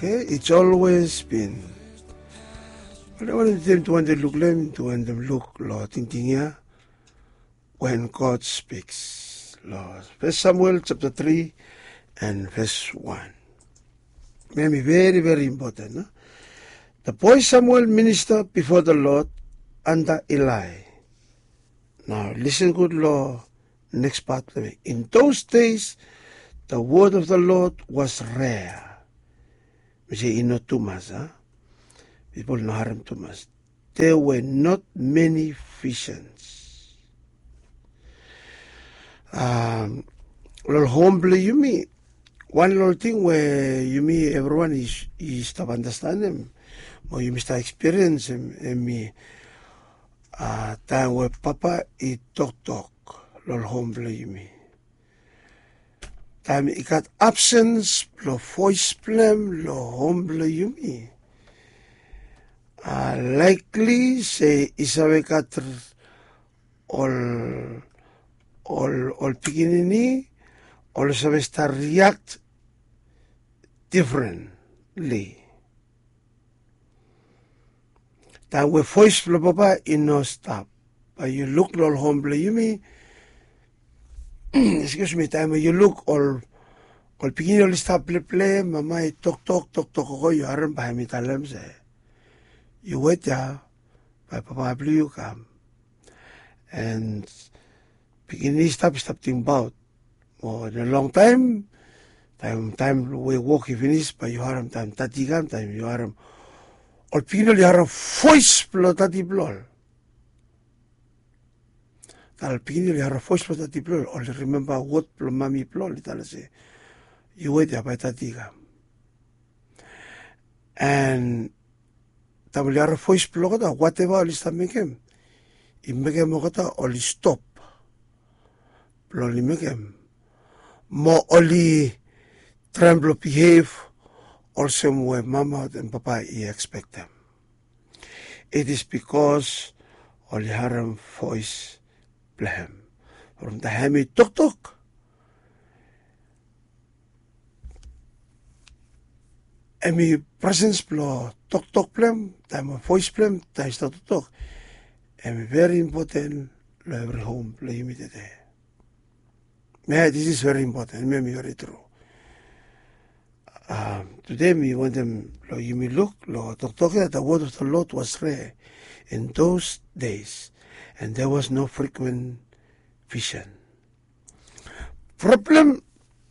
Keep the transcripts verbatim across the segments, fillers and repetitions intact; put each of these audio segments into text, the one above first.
Okay, it's always been. I want them to want to look them to want them look Lord tintinya when God speaks. Lord, First Samuel chapter three and verse one. Maybe very very important. No? The boy Samuel ministered before the Lord under Eli. Now listen, good Lord. Next part. In those days, the word of the Lord was rare. We say in not too much, huh? People no harm too much. There were not many visions. Um, little humbly you mean one little thing where you mean everyone is is stop understand them, or you must experience them. And me, uh, time where Papa he talk talk. Little humbly you mean. Time he got absence, lo voice blame, lo humbly you mean. Uh, likely say isawe kat all all all beginning all sawe start react differently. That we voice flow papa in no stop. But you look all humble you mean excuse me, time you look all all beginning all stop play play mama talk talk talk talk ko you aren't by me talam say. You wait there, by probably you come. And beginning stop stop think about. Oh, in a long time, time time we walk you finish, but you haram time thirty time time you haram. Or beginning you haram voice blow thirty blow. Tal beginning you haram voice blow thirty blow. Or remember what blow mommy blow little say. You wait there by thirty come. And Tamuliara voice blogata, whatever all is making. In making mogata only stop. Blonly making. More only tremble behave or somewhere mama and papa you expect them. It is because only haram voice blame. From the hemi tok tok. Emi presence blow talk talk blame, time of voice blame, time start to talk. Emi very important lo every home play immediately. Yeah, this is very important, maybe very true. Um, today me want them lo you me look, lo talk talk that the word of the Lord was rare in those days, and there was no frequent vision. Problem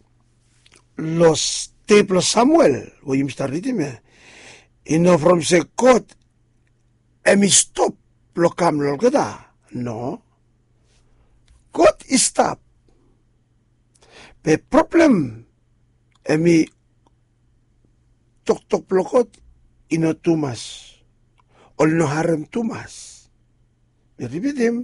los Table Samuel, where you start reading me. You know from say God, and me stop lokam lolgada. No. God is stop. The problem, and me tok tok blokot, ino tumas. Or no harem tumas. Me repeat him.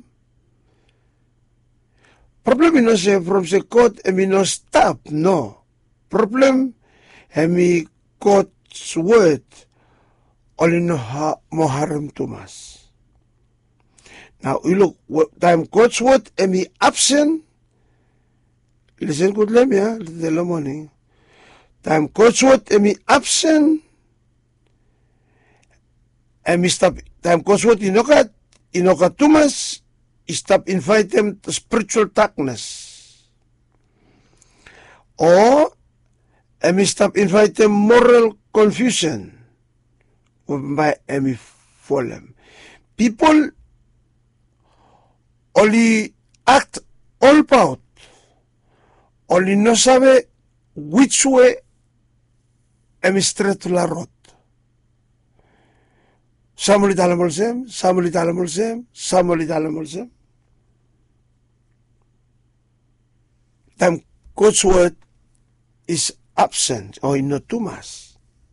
Problem ino say from say God, and me no stop. No. Problem, and me God's word only no ha moharam tumas. Now you look time God's word and me absent. Listen good lem ya the morning. Time God's word and me absent. And me stop time God's word inokat inokat tumas. Stop invite them to spiritual darkness. Or and me stop invite them moral confusion. By me follow them. People only act all about. Only no sabe which way me straight to la road. Samuli talamolsem, samuli talamolsem, samuli talamolsem. Time God's word is absent or in no tumas.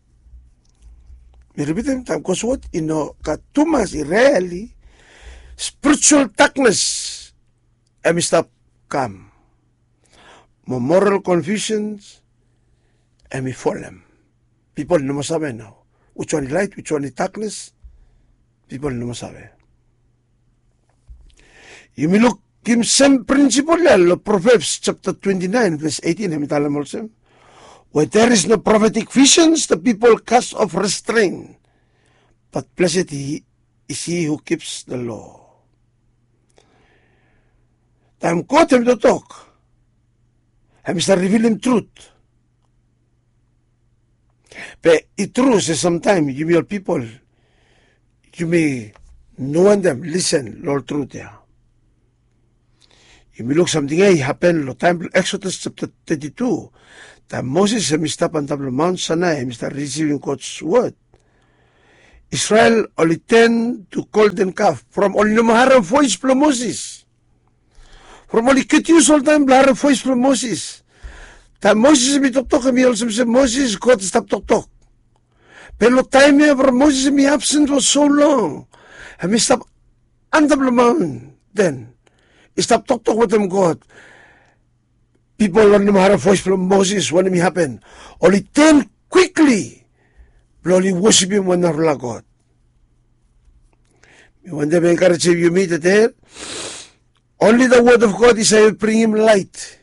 Me repeat them time God's word in no tumas really spiritual darkness and stop come. More moral confusions and me follow them. People no sabe now. Which one is light, which one is darkness? People no sabe. You may look him same principle lo Proverbs chapter twenty-nine verse eighteen him talam also. Where there is no prophetic visions, the people cast off restraint. But blessed he, is he who keeps the law. Time God him to talk. Hem is to reveal him truth. But it true is sometimes you will people, you may know them, listen, Lord truth, yeah. You may look something hey, happen, lo time Exodus chapter thirty-two, that Moses hem stop on top of Mount Sinai, hem start receiving God's word. Israel only tend to golden calf from only mahara voice from Moses. From only kit use all time mahara voice from Moses. That Moses me talk talk me also say Moses God stop talk talk. Pero time here from Moses me absent was so long. Hem stop under the mountain then. Stop talk talk with them God. People only mahara voice from Moses when it happen. Only ten quickly. Only worship him when they're God. When they encourage you meet it there, only the word of God is I will bring him light.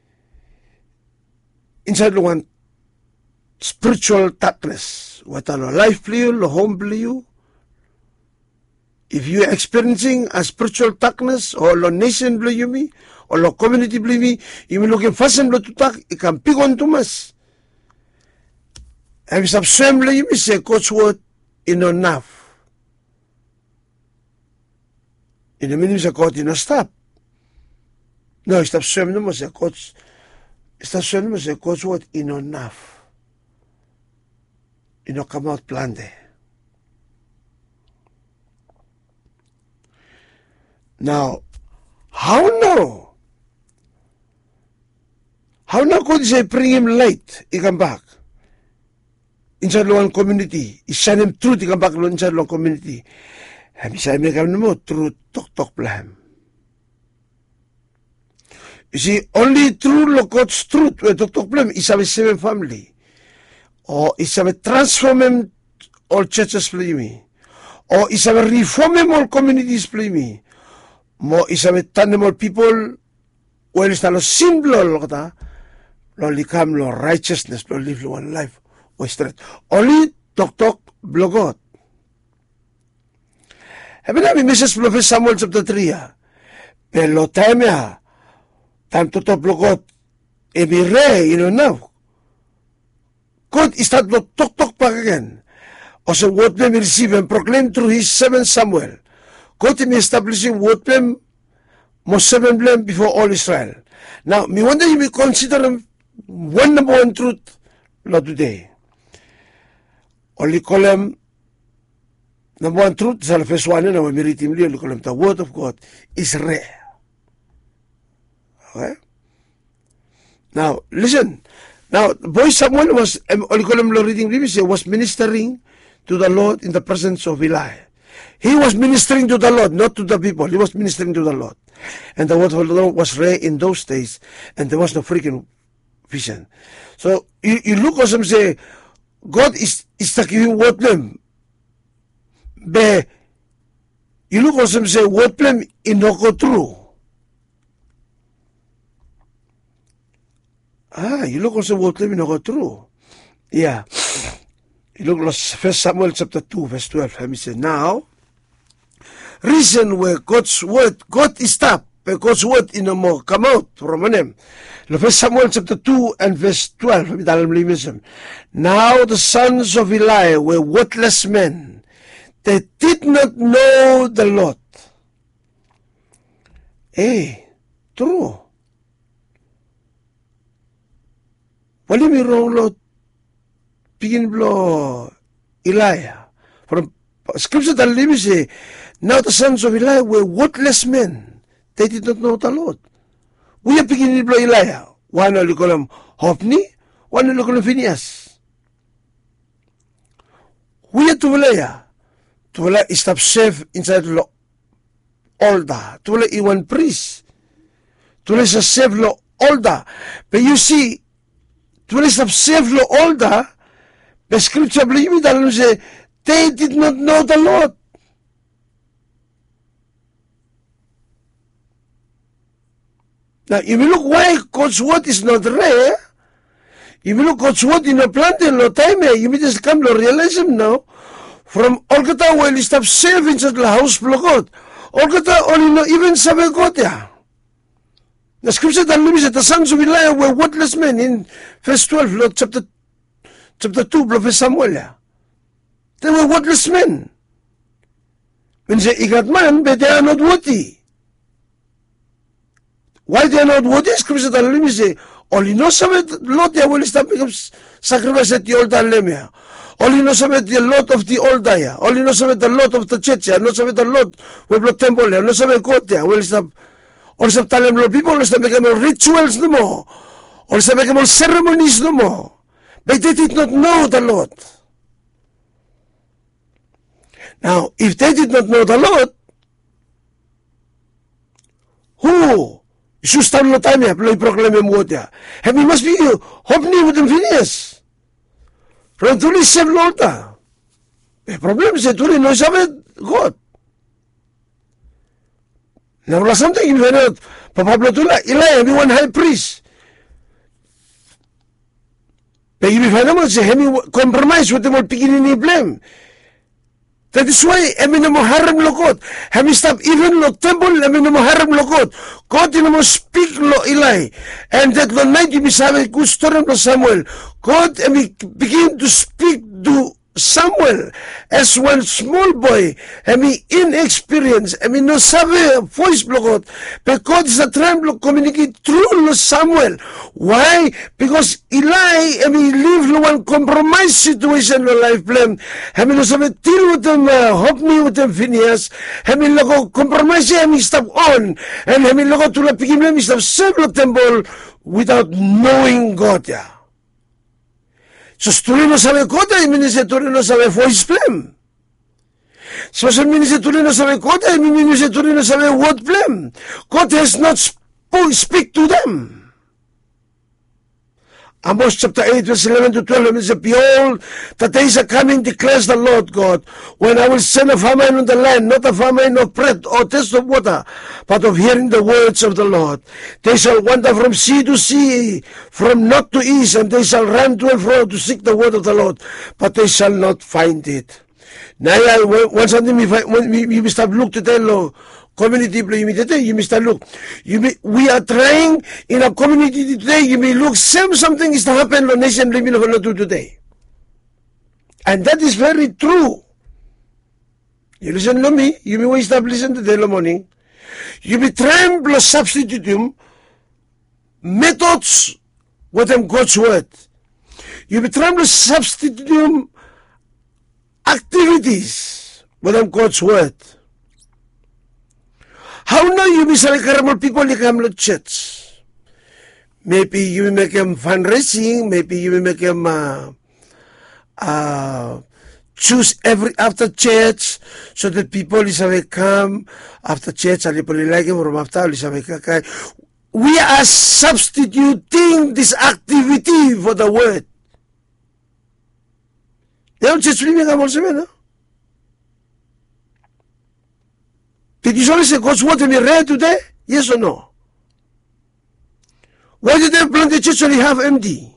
Inside the one spiritual darkness. What are life play you, home play you? If you are experiencing a spiritual darkness, or lo nation play you me, or lo community play me, you will look at fasten to talk, it can pick on to us. And stop assembly, you may say God's word in enough. In the minute of God, you know, stop. No, stop assembly, you say God's, stop assembly, you say God's word in enough. You know, come out plan there. Now, how now? How now God say bring him light, he come back. Inside one community, isan him truth, he come back inside one community. Hem isa him nakam mo truth, tok tok plahem. You see, only true lo God's truth, we tok tok plahem, isa me seven family. Or isa me transform him all churches play me. Or isa me reform him all communities play me. Mo isa me tan him all people, well is na lo simple lo kata, lo likam lo righteousness, lo live lo one life. Only talk talk blogot. Hebben namin Missus Prophet Samuel chapter three ah. Pero time ya, time to talk blogot. Emire, you know now. God is not to talk talk back again. Also what them receive and proclaim through his seven Samuel. God is establishing what them most seven blame before all Israel. Now, me wonder you may consider them one number one truth, not today. Only call them number one truth, sa first one na we read him, only call them the word of God is rare. Okay? Now, listen. Now, boy Samuel was, um, only call him reading him, was ministering to the Lord in the presence of Eli. He was ministering to the Lord, not to the people. He was ministering to the Lord. And the word of the Lord was rare in those days, and there was no freaking vision. So, you, you look at them and say, God is, is the giving word them. But you look at them and say, word them is not go true. Ah, you look at them, word them is not go true. Yeah. You look at First Samuel chapter two, verse twelve. He said, now, reason where God's word, God is stopped, but God's word in no more come out from him. First Samuel chapter two and verse twelve. Now the sons of Eli were worthless men. They did not know the Lord. Eh, true. Wala may wrong Lord. Begin blow Elijah. From scripture that leaves say, now the sons of Eli were worthless men. They did not know the Lord. We are beginning to blow Elijah. One will call him Hophni, one will call him Phineas. We are to Elijah. To Elijah is stop safe inside the altar. To Elijah is one priest. To Elijah is safe lo altar. But you see, to Elijah is safe lo altar. The scripture believe me that say they did not know the Lord. Now, if you look why God's word is not rare, You may look God's word in a plantain, no time, you may just come to realize him now. From Olgata, while he stopped saving at the house, blogot. Olgata, only no even sabe God, yeah. The scripture that limits that the sons of Eli were worthless men in verse twelve, Lord, chapter, chapter two, verse Samuel, yeah. They were worthless men. When they igat man, but they are not worthy. Why they are not worthy? Scripture that limits say, only no sabe Lord, they will stop making sacrifice at the altar, lemia. Only no sabe the Lord of the old day. Only no sabe the Lord of the church. No sabe the Lord of the temple. No sabe God there. Well, stop. Or stop telling the people. Or stop making rituals no more. Or stop making ceremonies no more. But they did not know the Lord. Now, if they did not know the Lord, who should stand no time here? Play proclaim him what there. And we must be hoping with them Phineas. Pero tuloy siya Lorda. El problema es que tuloy no sabe God. Now, wala something in the Pablo Tula, Eli, every one high priest. But if you find out, say, hemi compromise with them all beginning in blame. That is why, hemi na mo haram lokot. Hemi stop even lo temple, hemi na mo haram lokot. God na mo speak lo Eli. And that the night you sabi gusto rin lo Samuel. God hemi begin to speak to Samuel as one small boy. Hemi inexperienced. Hemi no sabi voice lokot. But God is a trying to communicate through lo Samuel. Why? Because Eli hemi live lo one compromise situation lo life plan. Hemi no sabi deal with them, uh, help me with them Phineas. Hemi logo compromise hemi stop on. And hemi logo tula pigim hemi stop serve lo temple without knowing God. Yeah. So tuloy no sabi God, ay minise tuloy no sabi voice plan. So sa minise tuloy no sabi God, ay minise tuloy no sabi word plan. God has not sp- speak to them. Amos chapter eight, verse eleven to twelve, it says, behold, the days are coming, declares the Lord God, when I will send a famine on the land, not a famine of bread or taste of water, but of hearing the words of the Lord. They shall wander from sea to sea, from north to east, and they shall run to and fro to seek the word of the Lord, but they shall not find it. Now, when something you must have looked at the community, you must have look. You may, we are trying in a community today, you may look, same something is to happen in the nation living of Lord today. And that is very true. You listen to me, you may wake up listen to the morning. You may try to substitute them methods with them God's word. You may try to substitute them activities with them God's word. How now you may say people you come to church? Maybe you may make them fundraising, maybe you may make them uh, uh, choose every after church so that people is have come after church and people like him from after is have we are substituting this activity for the word. They don't just living also, no? Did you only say God's word in read today? Yes or no? Why did they plant the church only half empty?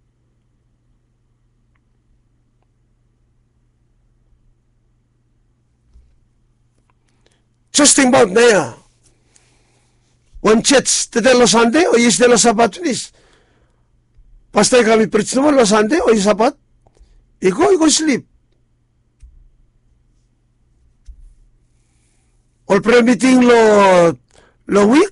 Just think about now. One church, today lo Sunday o yesterday lo Sabat finish. Pastor kami preach naman lo Sunday o yung Sabat. Iko, iko sleep. All prayer meeting lo lo week.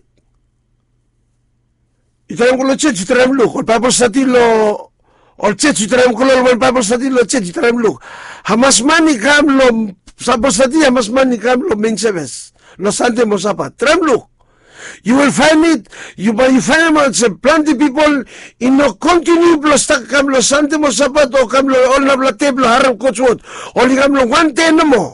Itaram ko lo church, itaram look. All Bible study lo all church, itaram ko lo Bible study lo church, itaram look. Hamas mani kam lo Bible study, hamas mani kam lo main service. Lo Sunday mo Sabat. Itaram look. You will find it, you, you find out plenty people in no continue plus kam lo Sunday mo Sabat o kam lo all na blate lo haram coachwood. Only kam lo one ten na mo.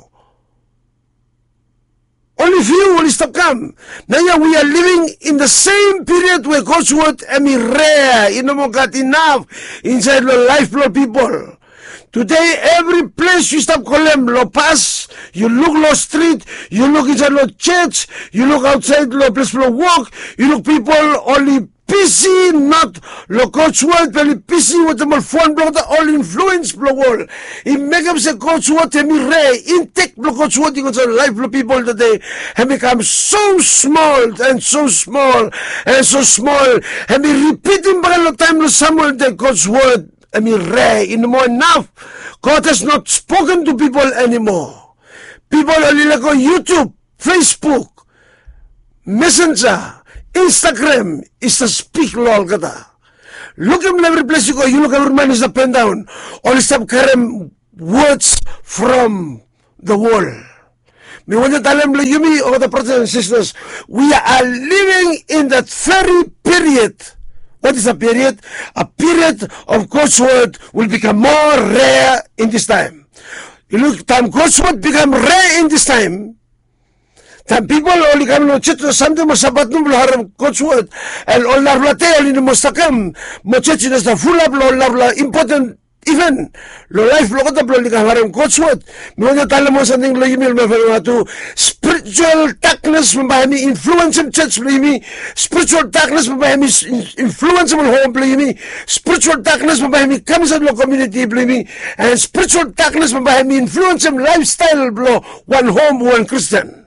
Only few will stop come. Now we are living in the same period where God's word is rare. You know, got enough inside the life of people. Today, every place you stop calling lo pass, you look lo street, you look inside lo church, you look outside lo place lo walk, you look people only busy not lo God's word, but busy with the phone block the all influence blow wall. He make up the God's word and me re intake blow God's word because the life of people today have become so small and so small and so small and me repeating by the time to someone the God's word and me re in more enough. God has not spoken to people anymore. People only like on YouTube, Facebook, Messenger, Instagram is to speak lol kata. Look at every place you go, you look at every man is up and down. All stop carrying words from the wall. Me want to tell them, you me or the brothers and sisters, we are living in that very period. What is a period? A period of God's word will become more rare in this time. You look, time God's word become rare in this time. Time people only come to church something masabat nung haram God's word and all narlate only no mustakam mo church is the full of lo narla important even lo life lo kata lo likang haram God's word mo na tala mo something lo email mo to spiritual darkness mabahami influence of church lo yimi spiritual darkness mabahami influence mo home lo yimi spiritual darkness mabahami comes lo community lo yimi and spiritual darkness mabahami influence of lifestyle lo one home one Christian.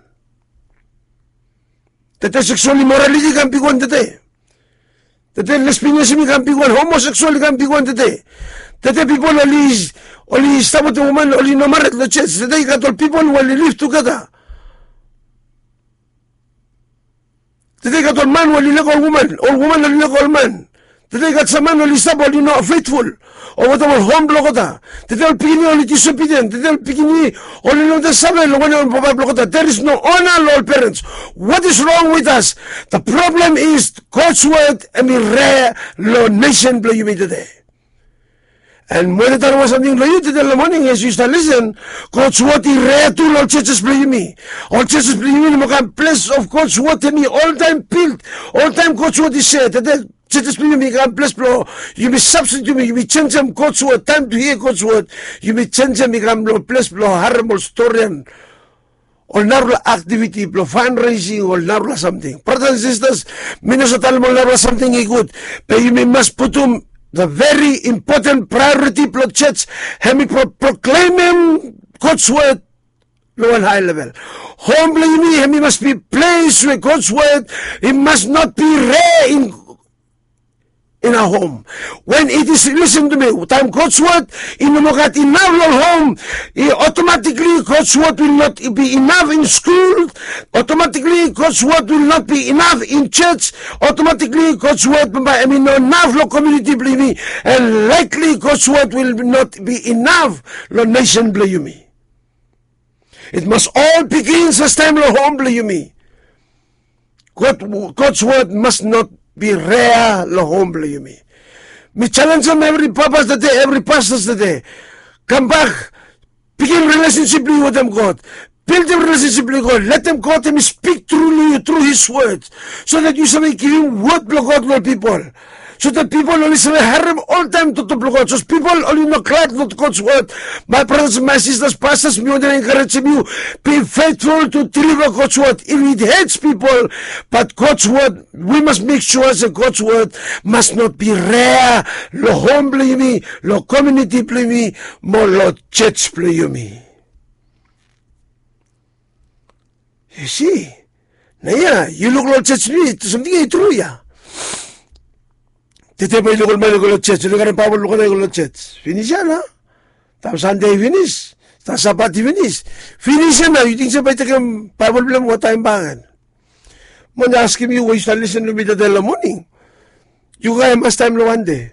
Tete sexual immorality kan piguan tete. Tete lesbianism kan piguan, homosexual kan piguan tete. Tete people only only stop with a woman, only no married the church. Tete katol people only live together. Tete katol man only like all woman, all woman only like all man. Tete kat sa man only stop only not faithful. O whatever home blokota. Tete all pigini only disobedient. Tete all pigini only no the sabe lo wani on papa blokota. There is no honor all parents. What is wrong with us? The problem is God's word and me rare lo nation blow you me today. And when there was something blow you today in the morning as you start listen, God's word is rare to all churches blow you me. All churches blow you me mo kan place of God's word to me all time built. All time God's word is said. Today churches blow you me kan place blow. You may substitute me. You may change them God's word. Time to hear God's word. You may change them kan blow place blow harmful historian. Or narrow activity, blow fundraising, or narrow something. Brothers and sisters, Minnesota mo narrow something good. But you may must put them the very important priority blow church. Hemi pro proclaiming God's word low and high level. Humbly me, hemi must be placed with God's word. It must not be rare in in a home. When it is, listen to me, time God's word, in the mogat enough your home, automatically God's word will not be enough in school, automatically God's word will not be enough in church, automatically God's word, I mean, no enough lo community believe me, and likely God's word will not be enough lo nation believe me. It must all begin this time lo home believe me. God, God's word must not be rare lo humble you me. Me challenge them every purpose that day, every pastors that day. Come back, begin relationship with them, God. Build a relationship with God. Let them God them speak through you, through His words, so that you shall give Him word to God, Lord people. So that people only say harm all time to the God. So people only know glad not God's word. My brothers and my sisters, pastors, me want to encourage you. Be faithful to deliver God's word. If it hates people, but God's word, we must make sure that God's word must not be rare. Lo home play me, lo community play me, more lo church play me. You see, now yeah, you look lo church me, something is true, yeah. Tete pa ilokol man ilokol church, ilokol pa ilokol ilokol church. Finish yan, ha? Tapos Sunday finish. Tapos Sabat finish. Finish yan, ha? You think sabay tagang Bible bilang mo tayong bangan. When I ask him, you always listen to me the day morning. You kaya mas time lo one day.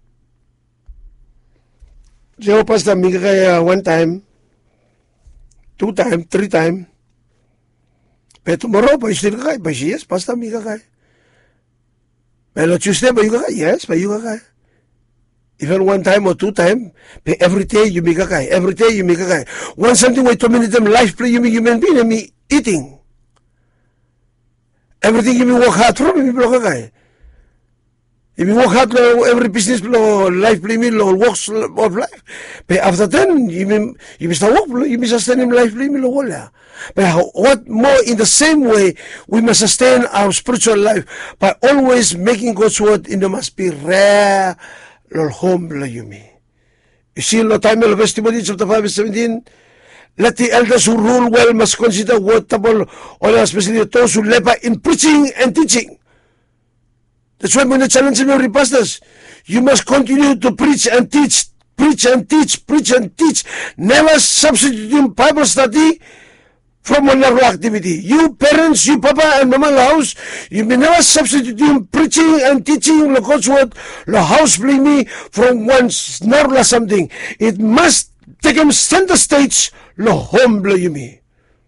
So, pastor, mi kaya one time, two time, three time. Pero tomorrow, pa still kaya. Pa yes, pastor, mi kaya. Pero Tuesday, ba yung kakay? Yes, ba yung kakay? Even one time or two time, but every day you make kakay. Every day you make kakay. Want something with two minutes of life play, you make human being and me eating. Everything you may work hard from, you may kakay. If you work hard, lo, every business, lo, life, me, lo, works of life. But after then, you mean, you must work, you must sustain him life, me, lo, wala. But how, what more, in the same way, we must sustain our spiritual life by always making God's word, you know, must be rare, lo, home, lo, you me. You see, lo, time, lo, verse Timothy, chapter five, verse seventeen, let the elders who rule well must consider worthable, or especially those who labor in preaching and teaching. That's why when I challenge every pastors, you must continue to preach and teach, preach and teach, preach and teach. Never substitute Bible study from one other activity. You parents, you papa and mama in the house, you may never substitute preaching and teaching the God's word, the house bring me from one snarl or something. It must take him center stage, the home bring me.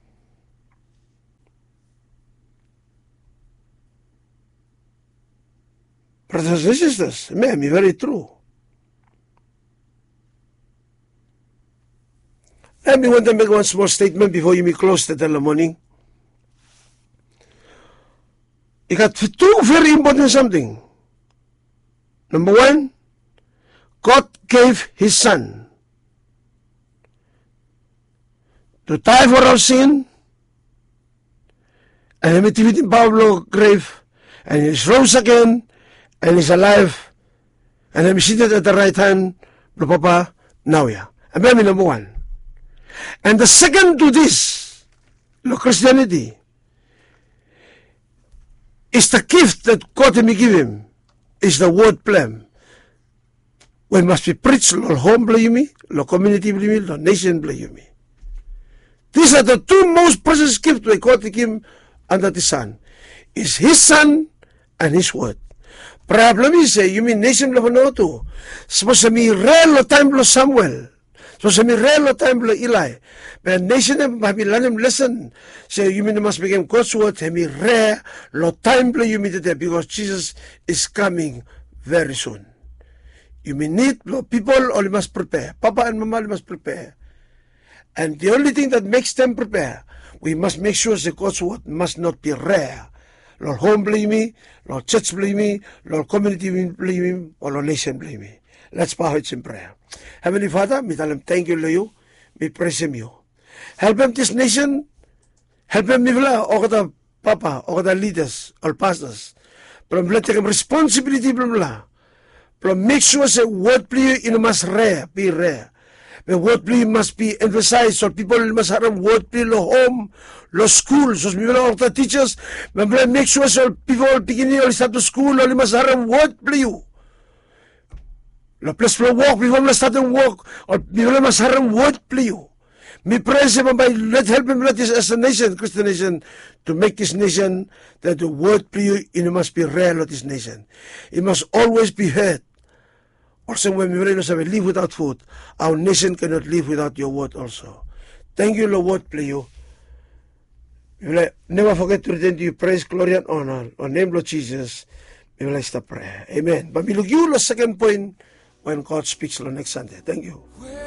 Brothers and sisters, ma'am, very true. Let me want to make one small statement before you may close the morning. You got two very important something. Number one, God gave His Son to die for our sin, and He met in Pablo grave, and He rose again, and is alive, and I'm seated at the right hand of Papa now. Yeah. And maybe number one. And the second to this, look, Christianity, is the gift that God may give him, is the word plan. When must be preached, Lord, home blame me, Lord, community blame me, Lord, nation blame me. These are the two most precious gifts that God gave him under the Son. Is His Son and His word. Problem is, you mean nation lo no to. Supposed to be real lo time lo Samuel. Supposed to be real lo time lo Eli. But nation em have learn him lesson. So you mean must become God's word. He rare lo time lo you mean that because Jesus is coming very soon. You mean need lo people all must prepare. Papa and Mama must prepare. And the only thing that makes them prepare, we must make sure that God's word must not be rare. Lord home blame me, Lord church blame me, Lord community blame me, or Lord nation blame me. Let's bow heads in prayer. Heavenly Father, we tell him thank you, Lord, you. We praise him you. Help him this nation. Help him nivla, or the papa, or the leaders, or pastors. But let take responsibility, blah, blah. But make sure that word play in must rare, be rare. The word play must be emphasized, so people must have word play lo home, lo school, so people are the teachers, but make sure so people beginning to start to school, only must have word play. The place for work, people must start to work, or people must have word play. Me praise him by let help him let this as a nation, Christian nation, to make this nation that the word play it must be rare of this nation. It must always be heard. Also, when we live without food, our nation cannot live without your word also. Thank you, Lord, word play you. Never forget to return to you praise, glory, and honor. On name, Lord Jesus, we will stop prayer. Amen. But we look you the second point when God speaks on next Sunday. Thank you.